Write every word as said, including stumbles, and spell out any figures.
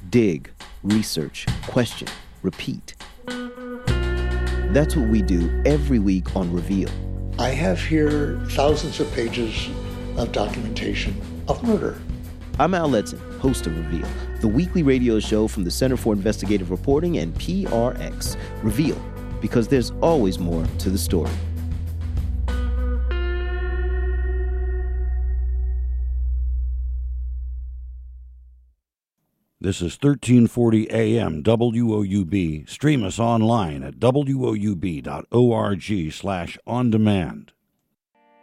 Dig, research, question, repeat. That's what we do every week on Reveal. I have here thousands of pages of documentation of murder. I'm Al Letson, host of Reveal, the weekly radio show from the Center for Investigative Reporting and P R X. Reveal, because there's always more to the story. This is thirteen forty A M W O U B. Stream us online at W O U B dot org slash on demand.